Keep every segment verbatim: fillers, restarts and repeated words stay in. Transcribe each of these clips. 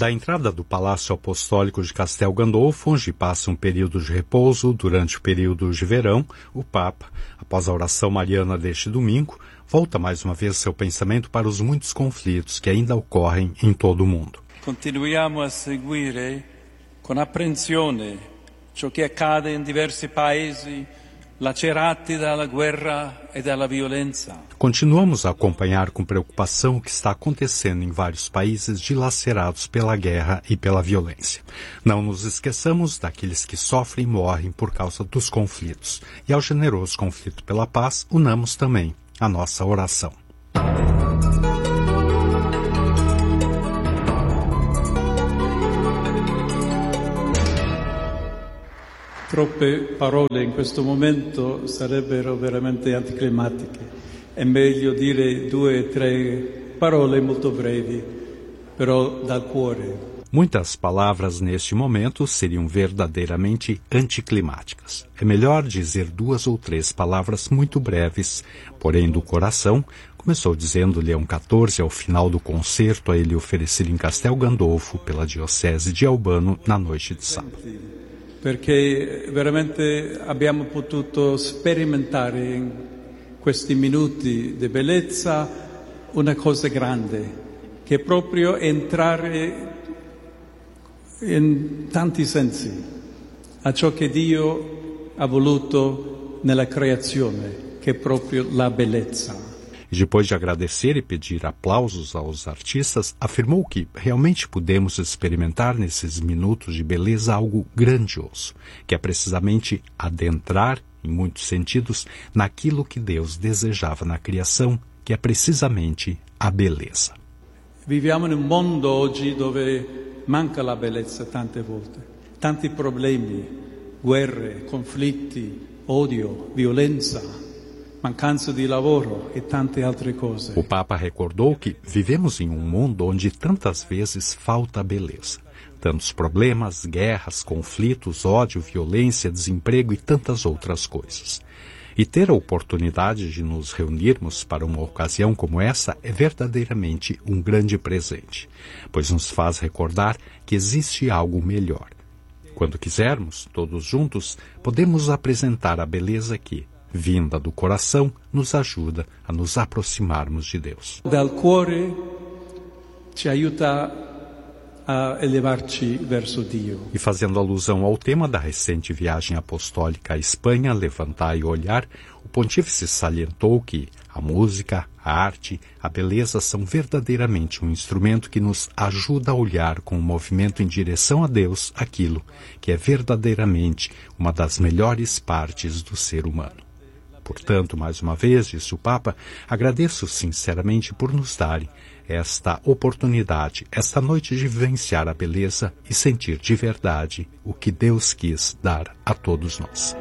Da entrada do Palácio Apostólico de Castel Gandolfo, onde passa um período de repouso durante o período de verão, o Papa, após a oração mariana deste domingo, volta mais uma vez seu pensamento para os muitos conflitos que ainda ocorrem em todo o mundo. Continuiamo a seguire con apprensione ciò che accade in diversi paesi lacerati dalla guerra e dalla violenza. Continuamos a acompanhar com preocupação o que está acontecendo em vários países dilacerados pela guerra e pela violência. Não nos esqueçamos daqueles que sofrem e morrem por causa dos conflitos. E ao generoso conflito pela paz, unamos também a nossa oração. Troppe parole in questo momento sarebbero veramente anticlimatiche. È meglio dire due o tre parole molto brevi, però dal cuore. Muitas palavras neste momento seriam verdadeiramente anticlimáticas. É melhor dizer duas ou três palavras muito breves, porém do coração, começou dizendo Leão quatorze ao final do concerto a ele oferecido em Castel Gandolfo pela Diocese de Albano na noite de sábado. Perché veramente abbiamo potuto sperimentare in questi minuti di bellezza una cosa grande, che è proprio entrare in tanti sensi a ciò che Dio ha voluto nella creazione, che è proprio la bellezza. E depois de agradecer e pedir aplausos aos artistas, afirmou que realmente podemos experimentar nesses minutos de beleza algo grandioso, que é precisamente adentrar, em muitos sentidos, naquilo que Deus desejava na criação, que é precisamente a beleza. Viviamo in un mondo oggi dove manca la bellezza tante volte, tanti problemi, guerre, conflitti, odio, violenza, mancanza di lavoro e tante altre cose. O Papa recordou que vivemos em um mundo onde tantas vezes falta a beleza. Tantos problemas, guerras, conflitos, ódio, violência, desemprego e tantas outras coisas. E ter a oportunidade de nos reunirmos para uma ocasião como essa é verdadeiramente um grande presente, pois nos faz recordar que existe algo melhor. Quando quisermos, todos juntos, podemos apresentar a beleza que, vinda do coração, nos ajuda a nos aproximarmos de Deus. Dal cuore ci aiuta a elevarci verso Dio. E fazendo alusão ao tema da recente viagem apostólica à Espanha, Levantai e Olhar, o pontífice salientou que a música, a arte, a beleza são verdadeiramente um instrumento que nos ajuda a olhar com um movimento em direção a Deus aquilo que é verdadeiramente uma das melhores partes do ser humano. Portanto, mais uma vez, disse o Papa, agradeço sinceramente por nos darem esta oportunidade, esta noite de vivenciar a beleza e sentir de verdade o que Deus quis dar a todos nós.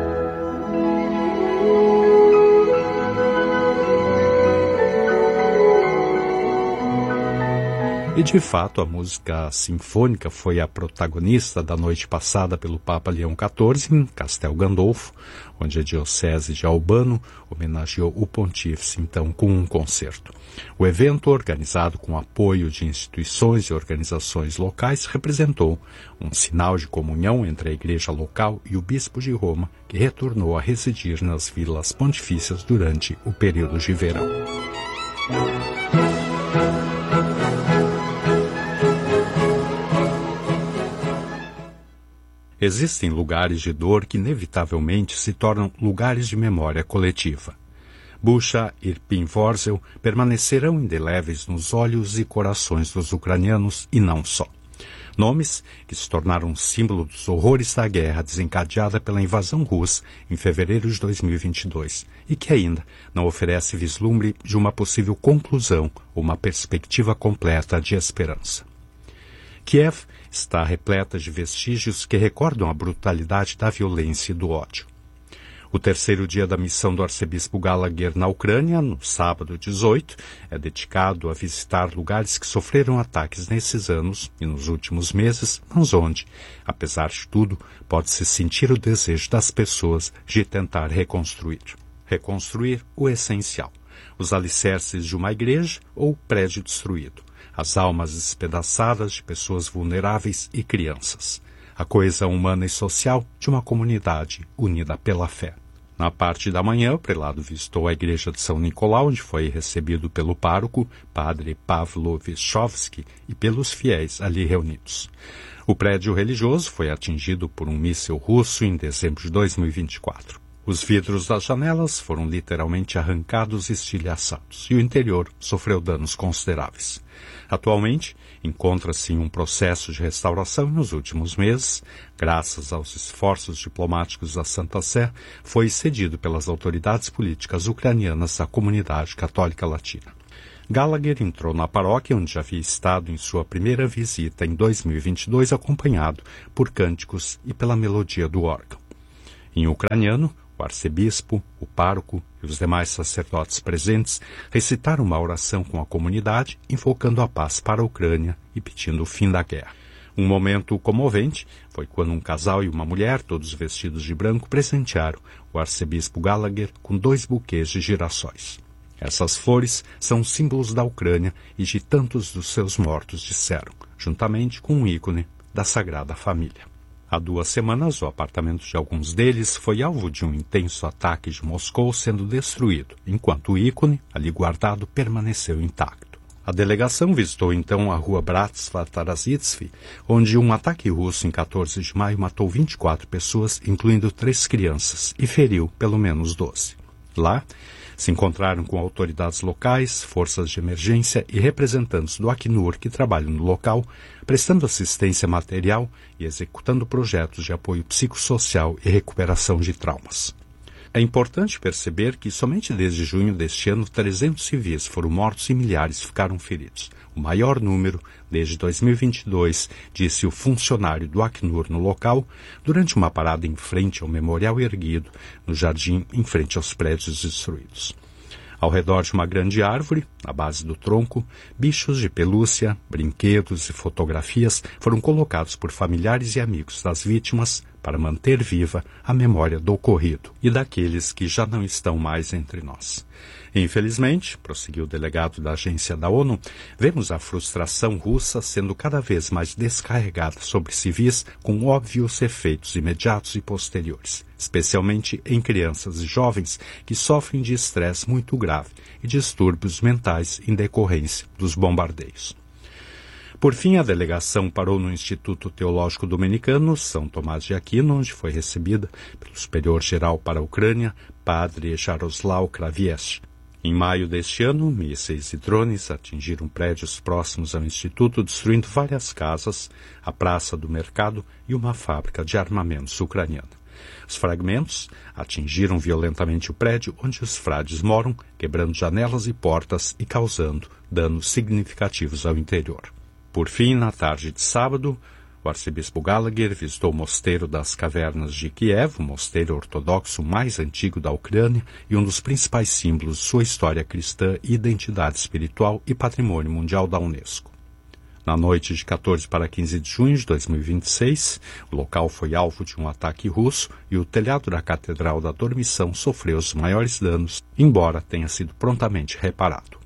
E, de fato, a música sinfônica foi a protagonista da noite passada pelo Papa Leão quatorze em Castel Gandolfo, onde a Diocese de Albano homenageou o pontífice, então, com um concerto. O evento, organizado com apoio de instituições e organizações locais, representou um sinal de comunhão entre a igreja local e o bispo de Roma, que retornou a residir nas vilas pontifícias durante o período de verão. Existem lugares de dor que inevitavelmente se tornam lugares de memória coletiva. Bucha e Irpin-Vorzel permanecerão indeléveis nos olhos e corações dos ucranianos e não só. Nomes que se tornaram símbolo dos horrores da guerra desencadeada pela invasão russa em fevereiro de dois mil e vinte e dois e que ainda não oferece vislumbre de uma possível conclusão ou uma perspectiva completa de esperança. Kiev está repleta de vestígios que recordam a brutalidade da violência e do ódio. O terceiro dia da missão do arcebispo Gallagher na Ucrânia, no sábado dezoito, é dedicado a visitar lugares que sofreram ataques nesses anos e nos últimos meses, mas onde, apesar de tudo, pode-se sentir o desejo das pessoas de tentar reconstruir. Reconstruir o essencial, os alicerces de uma igreja ou prédio destruído, as almas despedaçadas de pessoas vulneráveis e crianças, a coesão humana e social de uma comunidade unida pela fé. Na parte da manhã, o prelado visitou a igreja de São Nicolau, onde foi recebido pelo pároco, padre Pavlo Vyschowski, e pelos fiéis ali reunidos. O prédio religioso foi atingido por um míssil russo em dezembro de dois mil e vinte e quatro. Os vidros das janelas foram literalmente arrancados e estilhaçados, e o interior sofreu danos consideráveis. Atualmente, encontra-se em um processo de restauração e nos últimos meses, graças aos esforços diplomáticos da Santa Sé, foi cedido pelas autoridades políticas ucranianas à comunidade católica latina. Gallagher entrou na paróquia, onde havia estado em sua primeira visita em dois mil e vinte e dois, acompanhado por cânticos e pela melodia do órgão. Em ucraniano, o arcebispo, o pároco e os demais sacerdotes presentes recitaram uma oração com a comunidade, invocando a paz para a Ucrânia e pedindo o fim da guerra. Um momento comovente foi quando um casal e uma mulher, todos vestidos de branco, presentearam o arcebispo Gallagher com dois buquês de girassóis. Essas flores são símbolos da Ucrânia e de tantos dos seus mortos, disseram, juntamente com um ícone da Sagrada Família. Há duas semanas, o apartamento de alguns deles foi alvo de um intenso ataque de Moscou, sendo destruído, enquanto o ícone, ali guardado, permaneceu intacto. A delegação visitou então a rua Bratstva-Tarazitsky, onde um ataque russo em quatorze de maio matou vinte e quatro pessoas, incluindo três crianças, e feriu pelo menos doze. Lá, se encontraram com autoridades locais, forças de emergência e representantes do Acnur que trabalham no local, prestando assistência material e executando projetos de apoio psicossocial e recuperação de traumas. É importante perceber que somente desde junho deste ano trezentos civis foram mortos e milhares ficaram feridos, o maior número desde dois mil e vinte e dois, disse o funcionário do Acnur no local, durante uma parada em frente ao memorial erguido no jardim em frente aos prédios destruídos. Ao redor de uma grande árvore, na base do tronco, bichos de pelúcia, brinquedos e fotografias foram colocados por familiares e amigos das vítimas para manter viva a memória do ocorrido e daqueles que já não estão mais entre nós. Infelizmente, prosseguiu o delegado da agência da ONU, vemos a frustração russa sendo cada vez mais descarregada sobre civis com óbvios efeitos imediatos e posteriores, especialmente em crianças e jovens que sofrem de estresse muito grave e distúrbios mentais em decorrência dos bombardeios. Por fim, a delegação parou no Instituto Teológico Dominicano São Tomás de Aquino, onde foi recebida pelo Superior-Geral para a Ucrânia, padre Jaroslav Kraviec. Em maio deste ano, mísseis e drones atingiram prédios próximos ao Instituto, destruindo várias casas, a Praça do Mercado e uma fábrica de armamentos ucraniana. Os fragmentos atingiram violentamente o prédio onde os frades moram, quebrando janelas e portas e causando danos significativos ao interior. Por fim, na tarde de sábado, o arcebispo Gallagher visitou o Mosteiro das Cavernas de Kiev, o mosteiro ortodoxo mais antigo da Ucrânia e um dos principais símbolos de sua história cristã, identidade espiritual e patrimônio mundial da Unesco. Na noite de quatorze para quinze de junho de dois mil e vinte e seis, o local foi alvo de um ataque russo e o telhado da Catedral da Dormição sofreu os maiores danos, embora tenha sido prontamente reparado.